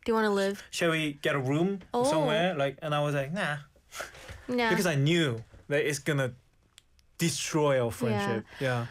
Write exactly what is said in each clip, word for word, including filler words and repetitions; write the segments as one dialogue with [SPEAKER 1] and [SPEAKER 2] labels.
[SPEAKER 1] Do you want to live?
[SPEAKER 2] Shall we get a room
[SPEAKER 1] Oh.
[SPEAKER 2] somewhere? Like, and I was like, nah,
[SPEAKER 1] Yeah.
[SPEAKER 2] because I knew that it's gonna destroy our friendship. Yeah,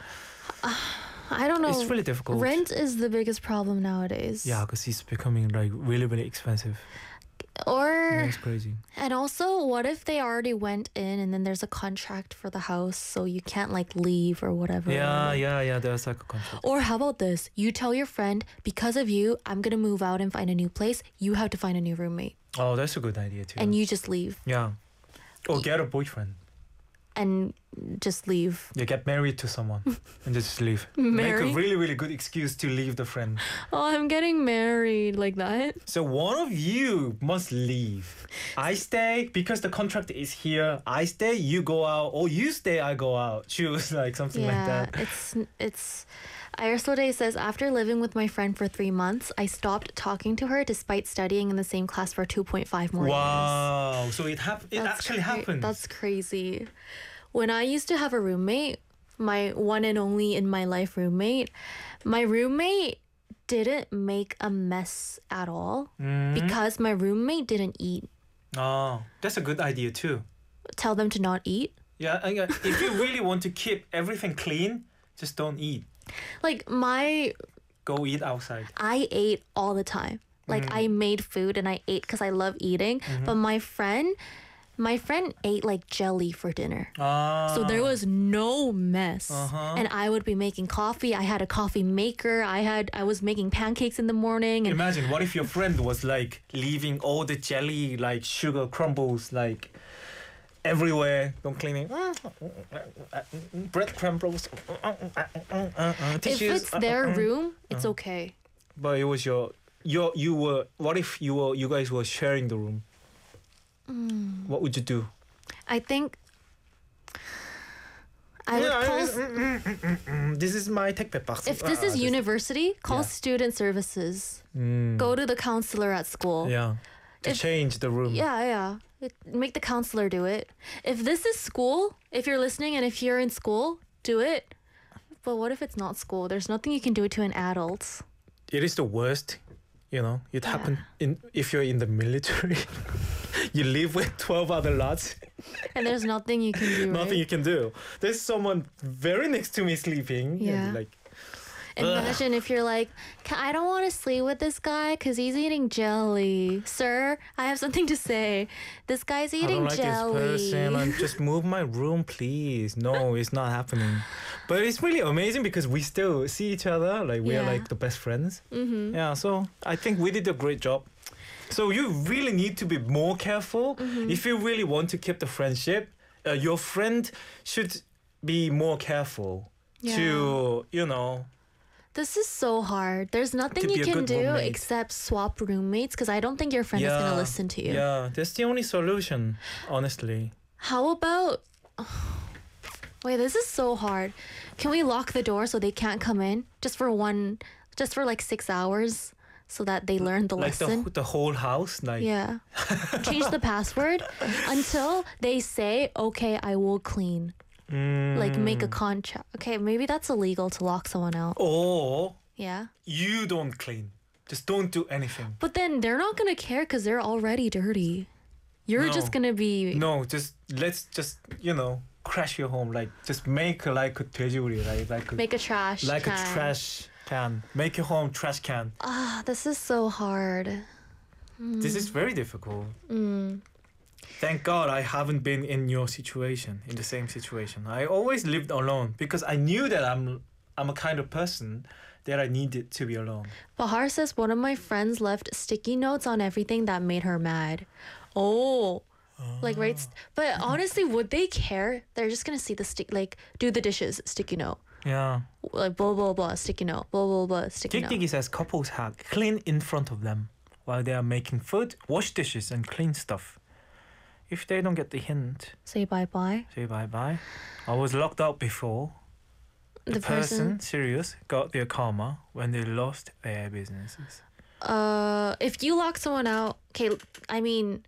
[SPEAKER 1] I don't know.
[SPEAKER 2] it's really difficult.
[SPEAKER 1] Rent is the biggest problem nowadays.
[SPEAKER 2] Yeah, because it's becoming like really, really expensive.
[SPEAKER 1] Or
[SPEAKER 2] Yeah, it's crazy.
[SPEAKER 1] and also, what if they already went in and then there's a contract for the house, so you can't like leave or whatever.
[SPEAKER 2] Yeah, yeah, yeah. There's like a contract.
[SPEAKER 1] Or how about this? You tell your friend, because of you, I'm gonna move out and find a new place. You have to find a new roommate,
[SPEAKER 2] Oh, that's a good idea too.
[SPEAKER 1] and you just leave
[SPEAKER 2] yeah, or get a boyfriend.
[SPEAKER 1] and just leave.
[SPEAKER 2] You get married to someone and just leave.
[SPEAKER 1] Marry?
[SPEAKER 2] Make a really, really good excuse to leave the friend.
[SPEAKER 1] Oh, I'm getting married like that.
[SPEAKER 2] So one of you must leave. I stay because the contract is here. I stay, you go out, or you stay, I go out. Choose like something
[SPEAKER 1] Yeah,
[SPEAKER 2] like that.
[SPEAKER 1] it's it's. Ayersode says, after living with my friend for three months, I stopped talking to her despite studying in the same class for two point five more years.
[SPEAKER 2] Wow. So it hap- it
[SPEAKER 1] That's
[SPEAKER 2] actually
[SPEAKER 1] cra-
[SPEAKER 2] happened.
[SPEAKER 1] That's crazy. When I used to have a roommate, my one and only in my life roommate, my roommate didn't make a mess at all
[SPEAKER 2] Mhm.
[SPEAKER 1] because my roommate didn't eat.
[SPEAKER 2] Oh, that's a good idea too.
[SPEAKER 1] Tell them to not eat.
[SPEAKER 2] Yeah, and, uh, if you really want to keep everything clean, just don't eat.
[SPEAKER 1] Like my
[SPEAKER 2] Go eat outside.
[SPEAKER 1] I ate all the time. Like
[SPEAKER 2] Mm-hmm.
[SPEAKER 1] I made food and I ate because I love eating. But my friend, my friend ate like jelly for dinner.
[SPEAKER 2] Ah.
[SPEAKER 1] So there was no mess.
[SPEAKER 2] Uh-huh.
[SPEAKER 1] And I would be making coffee. I had a coffee maker. I had I was making pancakes in the morning, and
[SPEAKER 2] Imagine what if your friend was like leaving all the jelly, like sugar crumbles, like everywhere. Don't clean it. Bread crumbles.
[SPEAKER 1] if
[SPEAKER 2] Tissues.
[SPEAKER 1] it's their room,
[SPEAKER 2] Uh-huh.
[SPEAKER 1] it's okay.
[SPEAKER 2] But it was your your you were. What if you were you guys were sharing the room?
[SPEAKER 1] Mm.
[SPEAKER 2] What would you do?
[SPEAKER 1] I think I would
[SPEAKER 2] Yeah,
[SPEAKER 1] call.
[SPEAKER 2] Mm, this is my take box.
[SPEAKER 1] If this is university, call
[SPEAKER 2] Yeah.
[SPEAKER 1] student services.
[SPEAKER 2] Mm,
[SPEAKER 1] Go to the counselor at school.
[SPEAKER 2] yeah. To
[SPEAKER 1] If-
[SPEAKER 2] change the room.
[SPEAKER 1] Yeah, yeah. It, make the counselor do it. If this is school, if you're listening and if you're in school, do it. But what if it's not school? There's nothing you can do to an adult.
[SPEAKER 2] It is the worst. You know, it
[SPEAKER 1] Yeah.
[SPEAKER 2] happened in if you're in the military. You live with twelve other lads.
[SPEAKER 1] And there's nothing you can do.
[SPEAKER 2] Nothing you
[SPEAKER 1] right?
[SPEAKER 2] can do. There's someone very next to me sleeping.
[SPEAKER 1] Yeah.
[SPEAKER 2] And like,
[SPEAKER 1] Imagine if you're like, "Ca- I don't want to sleep with this guy because he's eating jelly. Sir, I have something to say. This guy's
[SPEAKER 2] I
[SPEAKER 1] eating
[SPEAKER 2] don't like
[SPEAKER 1] jelly.
[SPEAKER 2] this person. And just move my room, please. No, it's not happening. But it's really amazing because we still see each other. Like we are
[SPEAKER 1] Yeah.
[SPEAKER 2] like the best friends.
[SPEAKER 1] Mm-hmm.
[SPEAKER 2] Yeah. So I think we did a great job. So you really need to be more careful
[SPEAKER 1] Mm-hmm.
[SPEAKER 2] if you really want to keep the friendship. Uh, your friend should be more careful to you know.
[SPEAKER 1] This is so hard. There's nothing
[SPEAKER 2] To be
[SPEAKER 1] you
[SPEAKER 2] a
[SPEAKER 1] can
[SPEAKER 2] good
[SPEAKER 1] do
[SPEAKER 2] roommate.
[SPEAKER 1] except swap roommates because I don't think your friend is going to listen to you.
[SPEAKER 2] Yeah, that's the only solution, honestly.
[SPEAKER 1] How about. Wait, this is so hard. Can we lock the door so they can't come in just for one, just for like six hours so that they learn the
[SPEAKER 2] Like the
[SPEAKER 1] lesson?
[SPEAKER 2] the whole house, like
[SPEAKER 1] Yeah. Change the password until they say, okay, I will clean.
[SPEAKER 2] mm,
[SPEAKER 1] Like make a contract. Okay, maybe that's illegal to lock someone out.
[SPEAKER 2] or
[SPEAKER 1] Yeah.
[SPEAKER 2] you don't clean. Just don't do anything.
[SPEAKER 1] But then they're not going to care because they're already dirty. You're
[SPEAKER 2] No.
[SPEAKER 1] just going to be.
[SPEAKER 2] No, just let's just you know crash your home. Like just make like a 돼지우리, right? Like a,
[SPEAKER 1] Make a trash
[SPEAKER 2] like
[SPEAKER 1] can.
[SPEAKER 2] a trash can. Make your home trash can.
[SPEAKER 1] Ah, this is so hard.
[SPEAKER 2] This is very difficult.
[SPEAKER 1] Mm.
[SPEAKER 2] Thank God I haven't been in your situation, in the same situation. I always lived alone because I knew that I'm I'm a kind of person that I needed to be alone.
[SPEAKER 1] Bahar says one of my friends left sticky notes on everything that made her mad. Oh. Like right, st- but honestly, would they care? They're just gonna see the stick, like do the dishes, sticky note,
[SPEAKER 2] Yeah.
[SPEAKER 1] like blah blah blah, sticky note, blah blah blah, sticky note.
[SPEAKER 2] Kikdigi says couples hack clean in front of them while they are making food, wash dishes and clean stuff. If they don't get the hint,
[SPEAKER 1] Say bye bye.
[SPEAKER 2] say bye bye. I was locked out before. The,
[SPEAKER 1] The
[SPEAKER 2] person,
[SPEAKER 1] person-
[SPEAKER 2] serious, got their karma when they lost their businesses.
[SPEAKER 1] Uh, if you lock someone out, okay. I mean,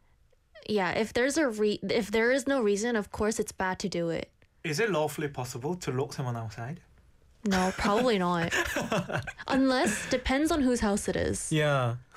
[SPEAKER 1] yeah. If there's a re, if there is no reason, of course it's bad to do it.
[SPEAKER 2] Is it lawfully possible to lock someone outside?
[SPEAKER 1] No, probably not. Unless depends on whose house it is.
[SPEAKER 2] Yeah.